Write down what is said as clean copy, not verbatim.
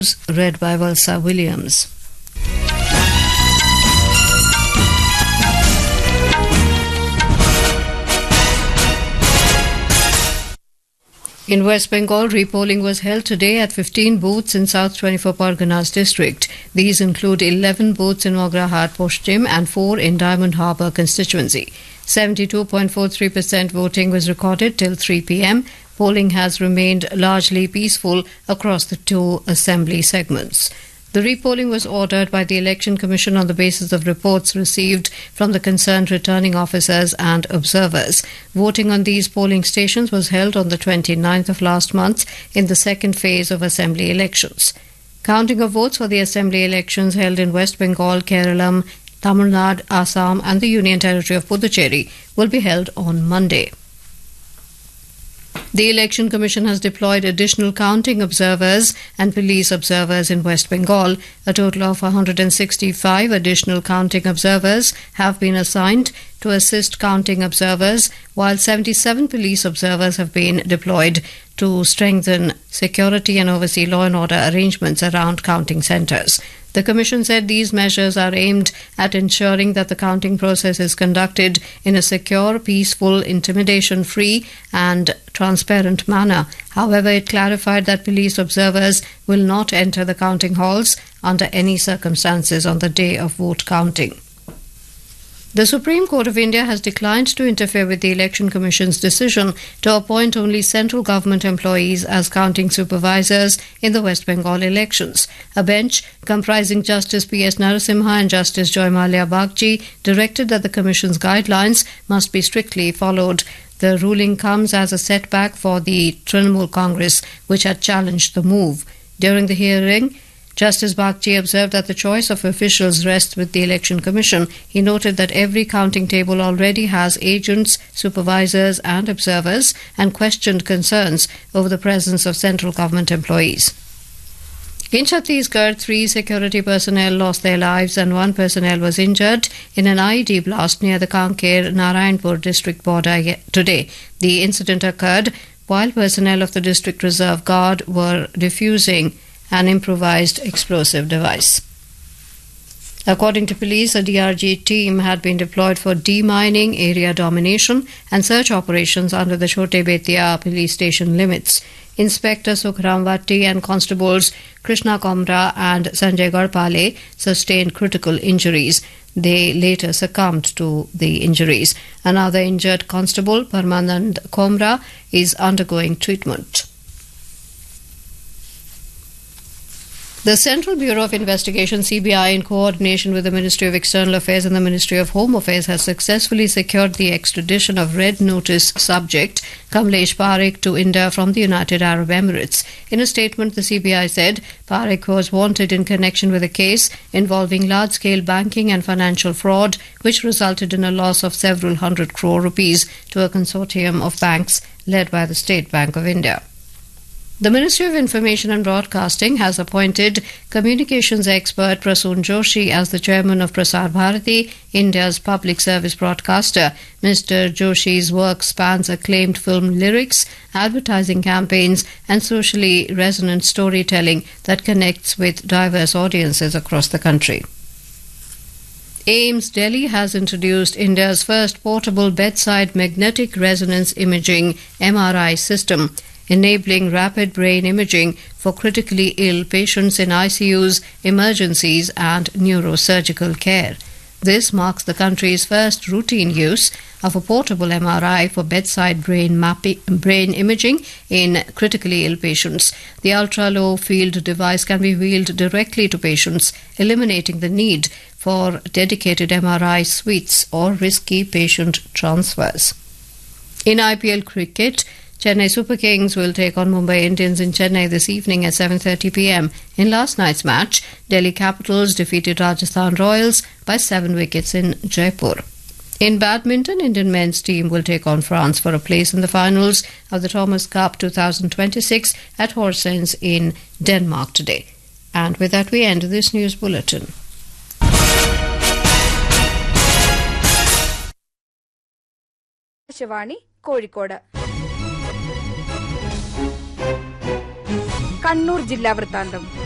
Read by Valsa Williams. In West Bengal, repolling was held today at 15 booths in South 24 Parganas district. These include 11 booths in Mograhat Poshchim and 4 in Diamond Harbour constituency. 72.43% voting was recorded till 3 p.m. Polling has remained largely peaceful across the two assembly segments. The repolling was ordered by the Election Commission on the basis of reports received from the concerned returning officers and observers. Voting on these polling stations was held on the 29th of last month in the second phase of assembly elections. Counting of votes for the assembly elections held in West Bengal, Kerala, Tamil Nadu, Assam and the Union Territory of Puducherry will be held on Monday. The Election Commission has deployed additional counting observers and police observers in West Bengal. A total of 165 additional counting observers have been assigned to assist counting observers, while 77 police observers have been deployed to strengthen security and oversee law and order arrangements around counting centres. The Commission said these measures are aimed at ensuring that the counting process is conducted in a secure, peaceful, intimidation-free and transparent manner. However, it clarified that police observers will not enter the counting halls under any circumstances on the day of vote counting. The Supreme Court of India has declined to interfere with the Election Commission's decision to appoint only central government employees as counting supervisors in the West Bengal elections. A bench comprising Justice P.S. Narasimha and Justice Joy Malia Bagchi directed that the Commission's guidelines must be strictly followed. The ruling comes as a setback for the Trinamool Congress, which had challenged the move. During the hearing, Justice Bagchi observed that the choice of officials rests with the Election Commission. He noted that every counting table already has agents, supervisors and observers, and questioned concerns over the presence of central government employees. In Chhattisgarh, 3 security personnel lost their lives and 1 personnel was injured in an IED blast near the Kanker-Narayanpur district border today. The incident occurred while personnel of the District Reserve Guard were defusing an improvised explosive device. According to police, a DRG team had been deployed for demining, area domination and search operations under the Chote Betia police station limits. Inspector Sukhram Vatti and constables Krishna Komra and Sanjay Garpale sustained critical injuries. They later succumbed to the injuries. Another injured constable, Parmanand Komra, is undergoing treatment. The Central Bureau of Investigation (CBI), in coordination with the Ministry of External Affairs and the Ministry of Home Affairs, has successfully secured the extradition of Red Notice subject Kamlesh Parekh to India from the United Arab Emirates. In a statement, the CBI said Parekh was wanted in connection with a case involving large-scale banking and financial fraud, which resulted in a loss of several hundred crore rupees to a consortium of banks led by the State Bank of India. The Ministry of Information and Broadcasting has appointed communications expert Prasoon Joshi as the chairman of Prasar Bharati, India's public service broadcaster. Mr. Joshi's work spans acclaimed film lyrics, advertising campaigns, and socially resonant storytelling that connects with diverse audiences across the country. AIIMS Delhi has introduced India's first portable bedside magnetic resonance imaging (MRI) system, enabling rapid brain imaging for critically ill patients in ICUs, emergencies and neurosurgical care. This marks the country's first routine use of a portable MRI for bedside brain imaging in critically ill patients. The ultra-low field device can be wheeled directly to patients, eliminating the need for dedicated MRI suites or risky patient transfers. In IPL cricket, Chennai Super Kings will take on Mumbai Indians in Chennai this evening at 7:30 p.m. In last night's match, Delhi Capitals defeated Rajasthan Royals by 7 wickets in Jaipur. In badminton, Indian men's team will take on France for a place in the finals of the Thomas Cup 2026 at Horsens in Denmark today. And with that, we end this news bulletin. Shivani, Kozhikode. Kannur ജില്ലാ വൃത്താന്തം.